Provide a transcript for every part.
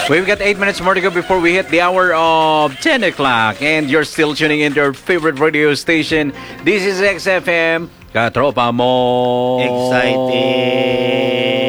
We've got 8 minutes more to go before we hit the hour of 10 o'clock. And you're still tuning into your favorite radio station. This is XFM. Katropa mo. Excited.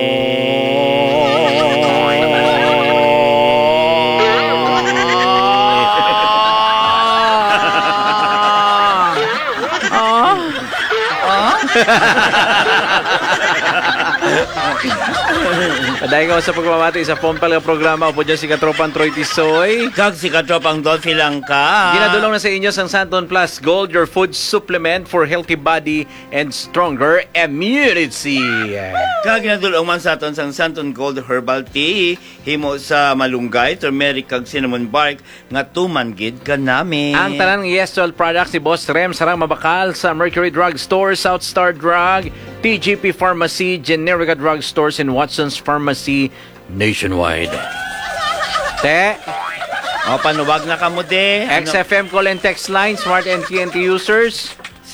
Dahil ko sa pagmamati sa Pompal programa po dyan si Katropang Troy Tisoy. Kag si Katropang Dolphy lang ka. Ginadulong na sa inyo sang Santon Plus Gold, your food supplement for healthy body and stronger immunity. Kag ginadulong man sa aton sang Santon Gold Herbal Tea, himo sa malunggay, turmeric kag cinnamon bark nga tumanggid ka nami. Ang tanang Yesol products ni Boss Rem sarang mabakal sa Mercury Drug Store, South Star Drug, TGP Pharmacy, Generica Drug Stores, and Watson's Pharmacy nationwide. Te, O, panuwag na ka mo, de. XFM call and text line, Smart and TNT users.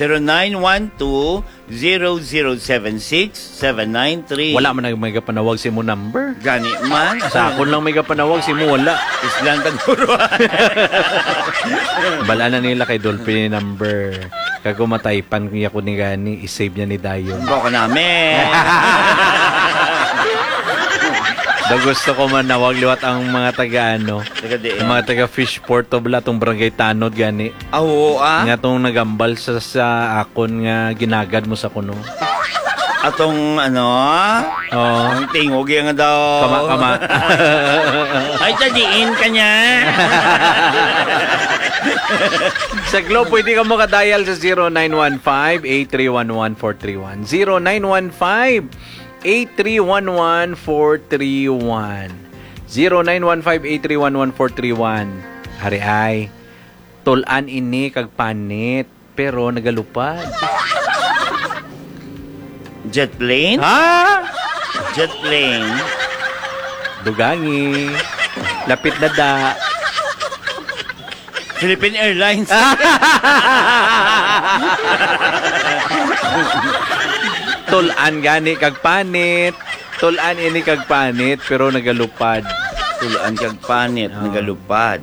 0912-0076-793. Wala man may kapanawag si mo number. Gani man. Sa akon lang may kapanawag si mo, wala. Islang taguro. Bala na nila kay Dolphin number. Kagumatay pan niya ko ni Gani, isave niya ni Dayon. Boko namin. Daw gusto ko man nawag liwat ang mga taga-ano. Ang mga taga-Fishport o bala itong Barangay Tanod, Gani. Oo, Nga itong nagambal sa akon nga ginagad mo sa kuno. Atong ano? Oo. Ang tingog yan nga daw. Kama. Ay, tadiin ka niya. Sa Globe, pwede ka mo ka-dial sa 0915-8311431. 0915-8311431. 0915-8311431. Hari ay, tulan ini kag panit, pero nagalupad. Jet plane? Ha? Jet plane. Dugangi. Lapit na da. Philippine Airlines. Tulan gani kag panit. Tulan ini kag panit pero nagalupad. Tulaan kag panit, nagalupad.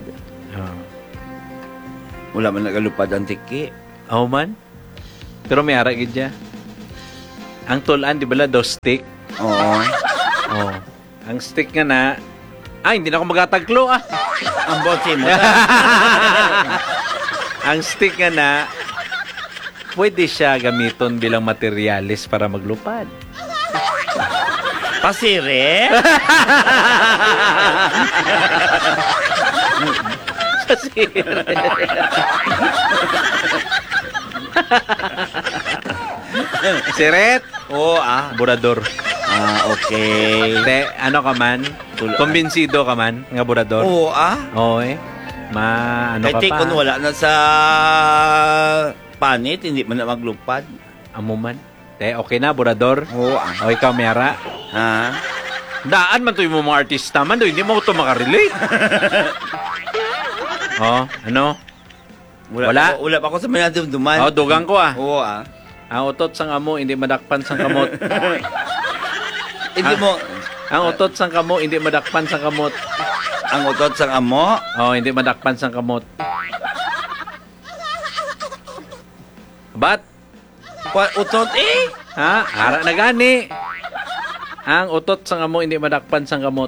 Wala man nagalupad ang tiki. Oh man. Pero may ara gid ya. Ang tulan di bala do stick. Oo. Oh. Ang stick nga na hindi na ako magataglo Ang bote mo. Ang stick nga na pwede siya gamiton bilang materyales para maglupad. Pasire? Pasire. Siret? Oo, Burador. Okay. Te, ano ka man? Kumbinsido ka man nga burador? Oo, Oo ano ka pa? Kung wala na sa panit, hindi man na maglupad. Amo man. Te, okay na, burador? Oo, O ikaw, Mera? Ha? Daan man to yung mga artista man. Hindi mo ito makarelate. Ano? Wala? Wala pa ako sa manadumduman. Dugang ko Oo, Ang utot sang amo, hindi madakpan sang kamot. Hindi mo... Ang utot sang kamo, hindi madakpan sang kamot. Ang utot sang amo? Hindi madakpan sang kamot. But? Utot Ara na gani. Ang utot sang amo, hindi madakpan sang kamot.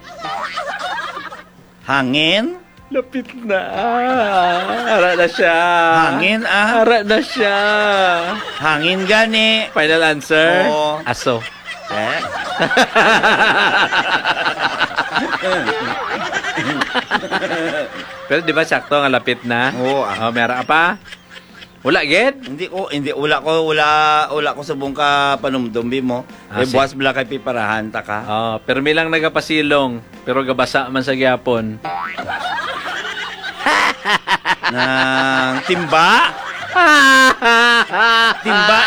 Hangin? Lapit na. Ara na siya. Hangin Ara na siya. Hangin gani. Final answer? Oo. Aso. Pero di ba sakto nga lapit na? Oo. Meron ka pa? Wala gid? Hindi wala ko sa buong ka panumdumbi mo. Buwas bala kay piparahan ta ka. Pero may lang nagapasilong, pero gabasa man sa gyapon. Nang timba? Timba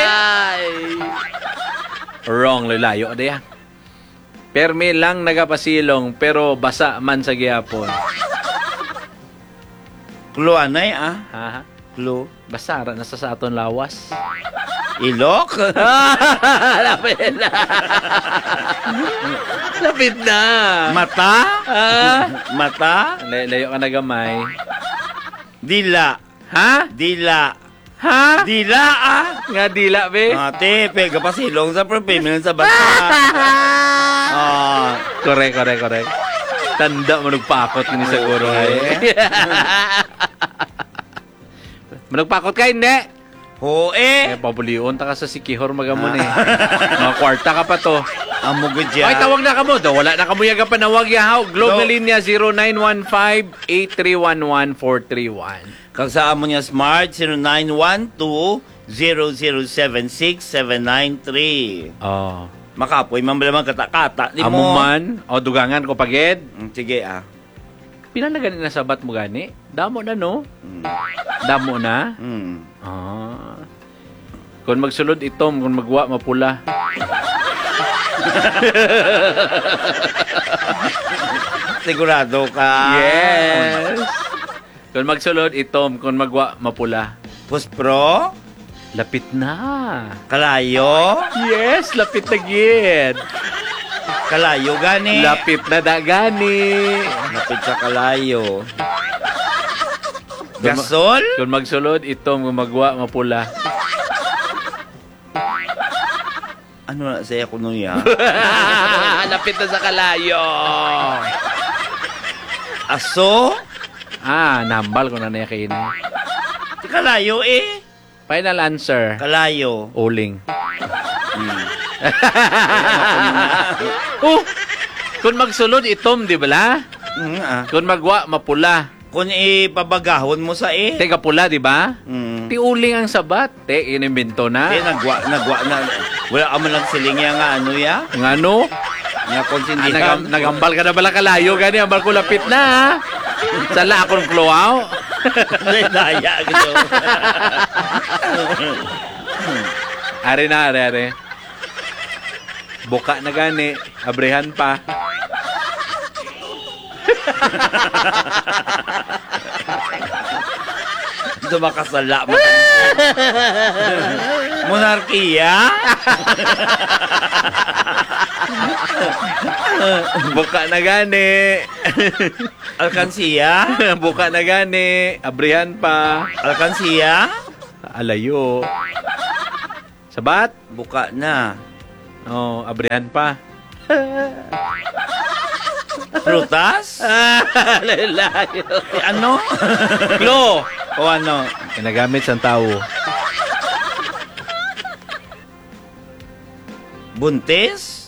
Wrong, lalayo diya. Permi lang nagapasilong, pero basa man sa gyapon. Kluanay Clue. Basta, nasa sa aton lawas. Ilok? Lapit na. Lapit na. Mata? Ah. Mata? Layo ka na gamay. Dila. Ha? Dila. Ha? Dila ah! Nga dila, be? Ate, pega pa silong sa propimil sa bansa. Ah, Correct. Tanda mo nagpakot ni sa guro. Managpakot ka, hindi? hoe. Pabulion, taka sa sikihor magamon Mga kwarta ka pa to. Amo gadya. Ay, tawag na ka mo. Wala na ka mo yaga panawag yahaw. Globe na Go. linya 0915-8311-431. Kag sa amo niya smart 0912-0076-793. Oh. Makapoy, mamalaman kata-kata. Di Amo mo. man. O, dugangan ko pagid. Sige ah. Pila na ganit na sabat mo gani? Damo na, no? Damo na? Ah. Kung magsulod itom, kung magwa, mapula. Sigurado ka. Yes! Kung magsulod itom, kung magwa, mapula. Puspro? Lapit na. Kalayo? Yes, lapit na gid. Kalayo gani. Lapit na dagani. Lapit sa kalayo. Gasol? Kung magsulod itom, kung magwa, mapula. Ano na saya ko nun ya? Lapit na sa kalayo. Aso? Nambal ko na kayo na. Kalayo eh. Final answer. Kalayo. Uling. Kung magsulod itom, di ba? Kung magwa, mapula. Kung ipabagahon mo sa Teka pula, di ba? Ti uling ang sabat. Inimbento na. nagwa na. Wala ka man lang siling ya nga ano ya? Nga no? Nga konsindihan. Nagambal ka na bala kalayo, gani. Ambal ko lapit na, ha? Sala akong kluaw. Daya gitu. Are. Buka na gani. Abrehan pa. Dumakasala mo. Monarkiya? Buka na gani. Alkansiya? Buka na gani. Abrehan pa. Alkansiya? Alayo. Sabat? Buka na. Oh, abrehan pa. Prutas? Lalayo. Ano? Klo. O ano? Kinagamit sa tao. Buntis?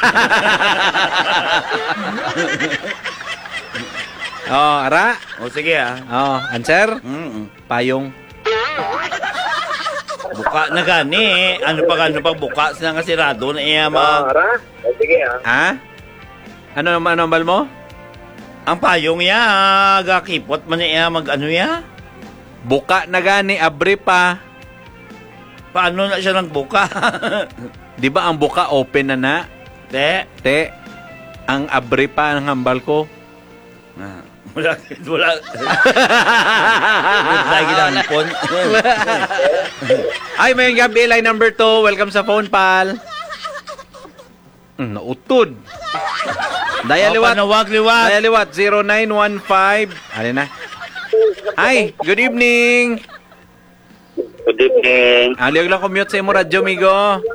Oh, ara. O sige ah. Oh, answer? Payong. Buka na gani. Ano pa buka sila nga sirado na iya mag... Sige ah. Ha? Ano naman ang bal mo? Ang payong ya, gakipot man iya mag ano ya? Buka na gani, abre pa. Paano na siya nagbuka? Di ba ang buka open na na? Te? Te, ang abre pa ang hambal ko. Wala. Lagi nampon. Ay, may gabi, line number 2. Welcome sa phone, pal. Nautod. Daya liwat. Liwat. Daya liwat. 0915. Ano na? Hi, good evening. Good evening. Aliyog lang commute sa imo radyo, migo.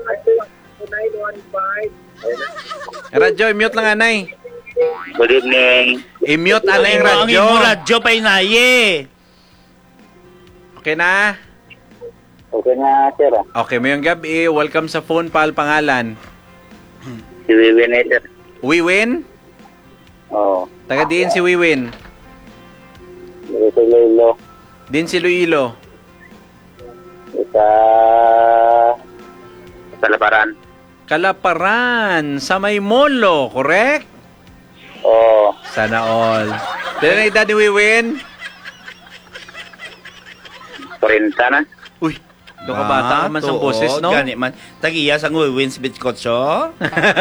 Radyo, i-mute lang anay. Good evening. I-mute anay yung Ang radyo. imo radyo pa inaye. Okay na? Okay na, sir. Okay, mayong gabi. Welcome sa phone, pal. Pangalan? Si Vivian eh, sir. Wiwin? Oo. Taga diin si Wiwin. Dito Lilo. Din si Luilo. Sa Labaran. Kalaparan. Sa may molo, correct? Oo. Sana all. Dila na edad ni Wiwin? 40 na. Uy, ito ka bata man sa boses, no? Gani man. Tagiya sa Wins Bitcocho.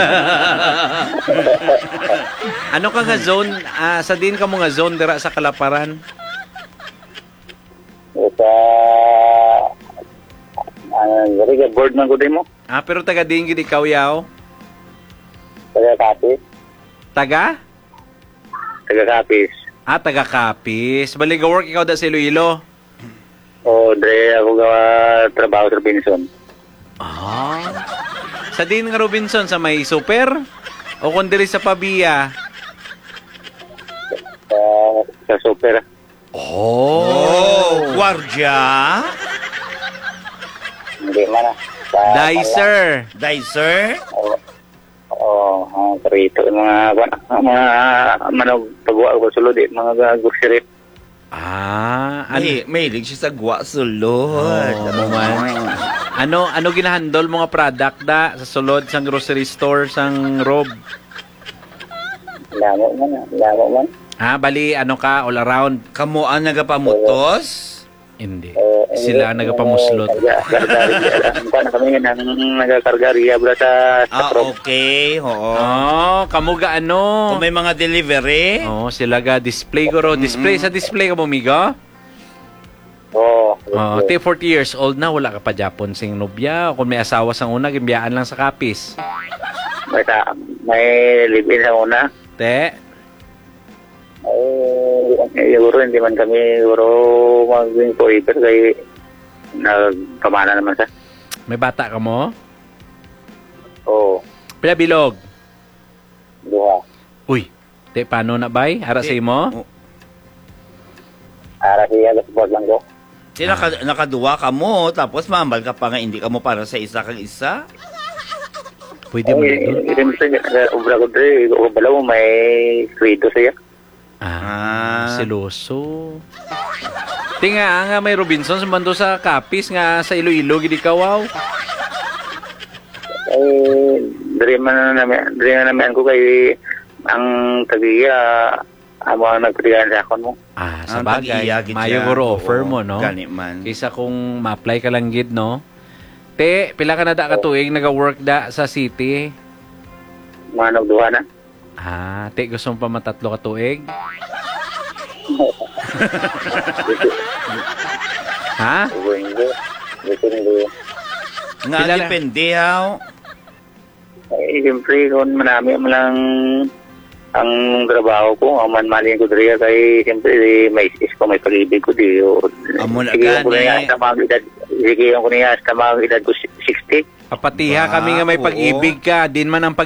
Ano ka nga zone? Sa din ka mo nga zone dira sa Kalaparan? Sa... Dari ka board man ko din mo. Pero taga din gid ikaw yaw. Taga Kapis. Taga? Taga Kapis. Taga Kapis. Bali ga work ikaw da sa Iloilo. O, dari ako gawa trabaho sa Robinson. Sa din nga Robinson sa may super o kung diri sa Pabia. Sa super. Oh, gwardiya. Hindi man ah. Dicer. Dicer. Karito. Mga manog pagwa ko sulod mga grocery. Mahilig siya sa gwa sulod. Ano ginahandle mga product da sa sulod sang grocery store sang Rob? Lamo man. Bali ano ka all around? Kamo ang nagapamutos? Hindi. Sila ang nagapamuslot. Kami nang nagakargariya sa truck. Okay. Oo. Kamo ga ano? Kung may mga delivery? Sila ga display guro. Display sa display ka mo miga? Oo. 40 years old na, wala ka pa Japon sing nobya. Kung may asawa sang una, gimbiyaan lang sa Kapis. May live-in sa una. Siguro hindi man kami maging forever kaya nagpamana naman sa. May bata ka mo? Oo. Pila bilog? Duha. Uy, paano na bay? Ara sa imo? Ara siya, support lang ko. Nakaduwa ka mo, tapos mambal ka pa nga, hindi ka mo para sa isa kang isa? Pwede mo doon. Ubra ko dre, ubala mo may krito siya. Seloso. Tinga nga may Robinson sumando sa Kapis nga sa Iloilo gidi kawaw. Dre man namin ko kay ang tagiya amo ang nagpatigan sa akon mo. Sa bagay. Mayo guro offer mo, no? Gani man. Kaysa kung ma-apply ka lang gid, no? Pila ka na da ka tuig naga-work da sa city? Manog duha na. Gusto mo pa matatlo ka tuig? Hindi. Nga depende haw. Siyempre, kung manami mo lang ang trabaho ko, ang manmalin ko diriya kay siyempre may is ko, may pag-ibig ko di. Amo na Sige ko gani. niya sa mga edad ko 60. Papatiha kami nga may pag-ibig ka, din man ang